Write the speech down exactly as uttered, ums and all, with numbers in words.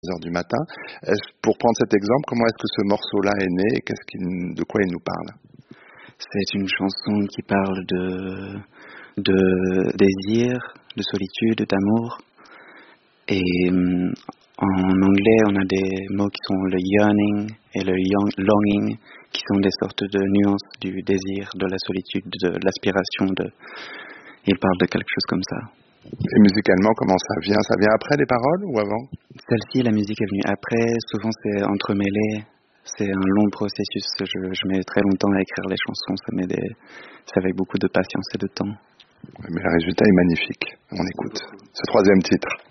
heures du matin. Est-ce, pour prendre cet exemple, comment est-ce que ce morceau-là est né et qu'est-ce qu'il, de quoi il nous parle? C'est une chanson qui parle de, de désir, de solitude, d'amour. Et hum, en anglais, on a des mots qui sont le yearning et le young- longing, qui sont des sortes de nuances du désir, de la solitude, de l'aspiration. De... Il parle de quelque chose comme ça. Et musicalement, comment ça vient? Ça vient après les paroles ou avant? Celle-ci, la musique est venue après. Souvent, c'est entremêlé. C'est un long processus. Je, je mets très longtemps à écrire les chansons. Ça met des, c'est avec beaucoup de patience et de temps. Mais le résultat est magnifique. On écoute ce troisième titre.